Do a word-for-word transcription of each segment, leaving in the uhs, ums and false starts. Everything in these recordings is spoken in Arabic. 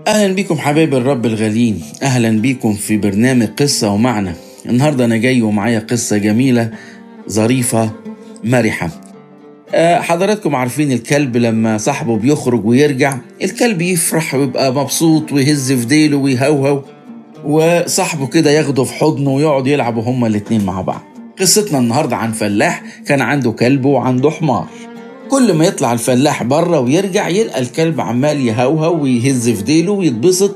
أهلا بكم حبايب الرب الغاليين، أهلا بكم في برنامج قصة ومعنى. النهاردة أنا جاي ومعايا قصة جميلة ظريفة مرحة. أه حضراتكم عارفين الكلب لما صاحبه بيخرج ويرجع الكلب يفرح ويبقى مبسوط ويهز في ديله ويهوهو، وصاحبه كده ياخده في حضنه ويقعد يلعبوا هما الاتنين مع بعض. قصتنا النهاردة عن فلاح كان عنده كلب وعنده حمار. كل ما يطلع الفلاح بره ويرجع يلقى الكلب عمال يهوهو ويهز في ديله ويتبسط،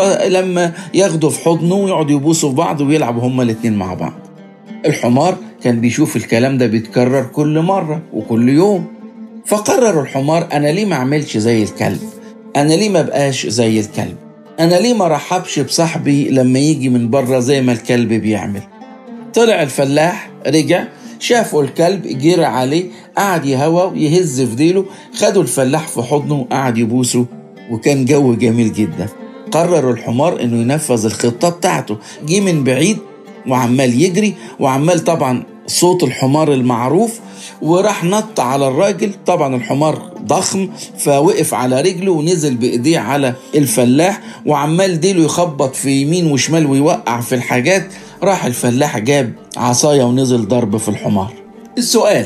فلما ياخده في حضنه ويقعدوا يبوسوا في بعض ويلعبوا هما الاتنين مع بعض. الحمار كان بيشوف الكلام ده بيتكرر كل مرة وكل يوم، فقرر الحمار أنا ليه ما أعملش زي الكلب؟ أنا ليه ما بقاش زي الكلب؟ أنا ليه ما رحبش بصاحبي لما يجي من بره زي ما الكلب بيعمل؟ طلع الفلاح رجع شافوا الكلب جرى عليه، قعد يهوى ويهز في ديله، خدوا الفلاح في حضنه وقعد يبوسه، وكان جو جميل جدا. قرر الحمار انه ينفذ الخطة بتاعته، جه من بعيد وعمال يجري وعمال طبعا صوت الحمار المعروف، وراح نط على الراجل. طبعا الحمار ضخم فوقف على رجله ونزل بايديه على الفلاح وعمال ديله يخبط في يمين وشمال ويوقع في الحاجات. راح الفلاح جاب عصاية ونزل ضرب في الحمار. السؤال: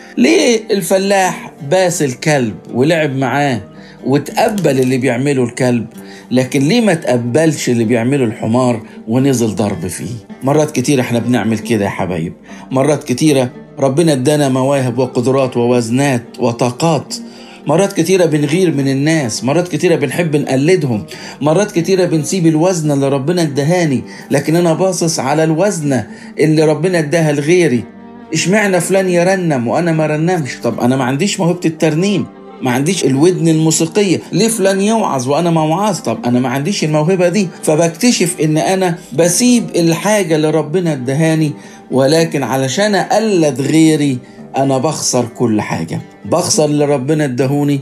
ليه الفلاح باس الكلب ولعب معاه وتقبل اللي بيعمله الكلب، لكن ليه ما تقبلش اللي بيعمله الحمار ونزل ضرب فيه؟ مرات كتيرة احنا بنعمل كده يا حبايب. مرات كتيرة ربنا ادانا مواهب وقدرات ووزنات وطاقات، مرات كتيرة بنغير من الناس، مرات كتيرة بنحب نقلدهم، مرات كتيرة بنسيب الوزنة اللي ربنا ادهاني لكن انا باصص على الوزنة اللي ربنا اداها لغيري. اشمعنى فلان يرنم وانا ما رنمش؟ طب انا ما عنديش موهبة الترنيم، ما عنديش الودن الموسيقية. ليه فلان يوعظ وانا ما وعظ؟ طب انا ما عنديش الموهبة دي. فبكتشف ان انا بسيب الحاجة اللي ربنا ادهاني، ولكن علشان اقلد غيري انا بخسر كل حاجة. بخسر اللي ربنا ادهوني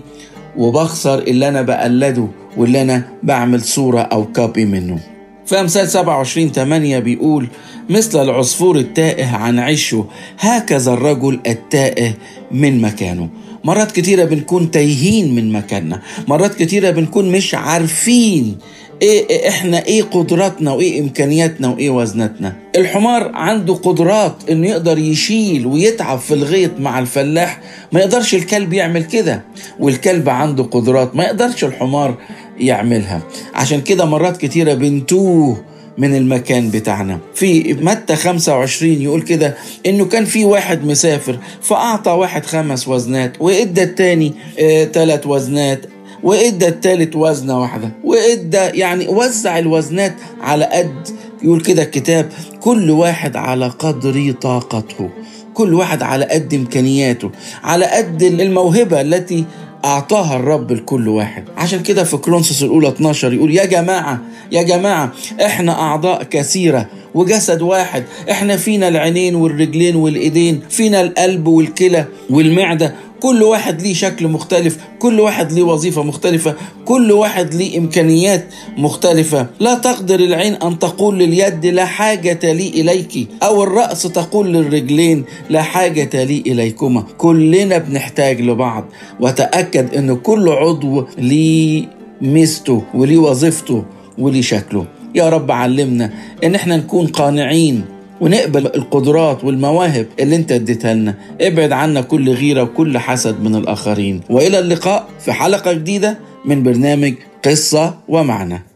وبخسر اللي انا بقلده واللي انا بعمل صورة او كوبي منه. فأمثال سبعة وعشرين ثمانية بيقول: مثل العصفور التائه عن عشه هكذا الرجل التائه من مكانه. مرات كتيرة بنكون تايهين من مكاننا، مرات كتيرة بنكون مش عارفين إيه احنا ايه قدراتنا وايه امكانياتنا وايه وزناتنا. الحمار عنده قدرات انه يقدر يشيل ويتعب في الغيط مع الفلاح، ما يقدرش الكلب يعمل كده. والكلب عنده قدرات ما يقدرش الحمار يعملها. عشان كده مرات كتيرة بنتوه من المكان بتاعنا. في متى خمسة وعشرين يقول كده انه كان في واحد مسافر فاعطى واحد خمس وزنات وادى التاني اه ثلاث وزنات وادى التالت وزنة واحدة وادى، يعني وزع الوزنات على قد، يقول كده الكتاب، كل واحد على قدر طاقته، كل واحد على قد امكانياته، على قد الموهبة التي أعطاها الرب لكل واحد. عشان كده في كورنثوس الأولى اتناشر يقول: يا جماعة يا جماعة احنا أعضاء كثيرة وجسد واحد، احنا فينا العينين والرجلين والإيدين، فينا القلب والكلى والمعدة، كل واحد ليه شكل مختلف، كل واحد ليه وظيفة مختلفة، كل واحد ليه إمكانيات مختلفة. لا تقدر العين أن تقول لليد لا حاجة لي إليك، أو الرأس تقول للرجلين لا حاجة لي إليكما. كلنا بنحتاج لبعض، وتأكد أن كل عضو ليه ميزته وليه وظيفته وليه شكله. يا رب علمنا أن احنا نكون قانعين ونقبل القدرات والمواهب اللي انت اديتها لنا. ابعد عنا كل غيرة وكل حسد من الآخرين. وإلى اللقاء في حلقة جديدة من برنامج قصة ومعنى.